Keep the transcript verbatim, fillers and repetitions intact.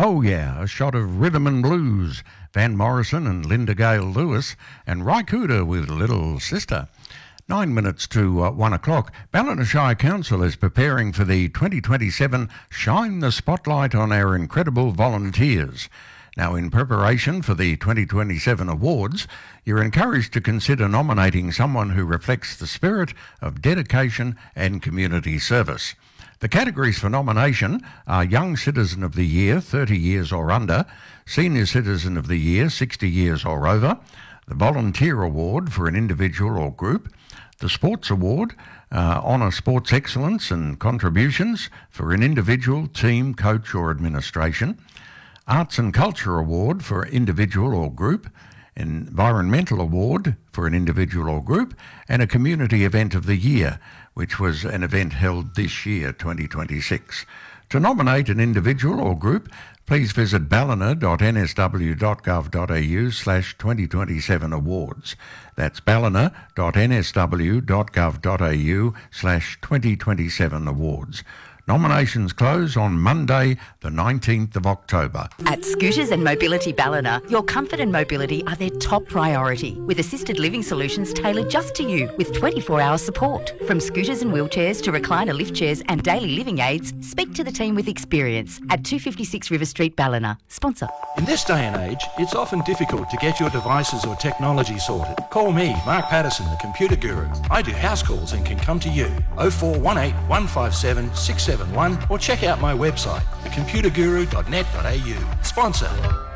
Oh yeah, a shot of rhythm and blues. Van Morrison and Linda Gale Lewis and Ry Cooder with Little Sister. Nine minutes to uh, one o'clock. Ballina Shire Council is preparing for the twenty twenty-seven Shine the Spotlight on Our Incredible Volunteers. Now, in preparation for the twenty twenty-seven awards, you're encouraged to consider nominating someone who reflects the spirit of dedication and community service. The categories for nomination are Young Citizen of the Year, thirty years or under, Senior Citizen of the Year, sixty years or over, the Volunteer Award for an individual or group, the Sports Award, uh, Honour Sports Excellence and Contributions for an individual, team, coach or administration, Arts and Culture Award for individual or group, Environmental Award for an individual or group, and a Community Event of the Year, which was an event held this year, twenty twenty-six. To nominate an individual or group, please visit ballina dot n s w dot gov dot a u slash twenty twenty-seven awards. That's ballina dot n s w dot gov dot a u slash twenty twenty-seven awards. Nominations close on Monday, the nineteenth of October. At Scooters and Mobility Ballina, your comfort and mobility are their top priority, with assisted living solutions tailored just to you with twenty-four hour support. From scooters and wheelchairs to recliner lift chairs and daily living aids, speak to the team with experience at two fifty-six River Street, Ballina. Sponsor. In this day and age, it's often difficult to get your devices or technology sorted. Call me, Mark Patterson, the Computer Guru. I do house calls and can come to you. oh four one eight, one five seven, six seven one or check out my website, the computer guru dot net dot a u. Sponsor.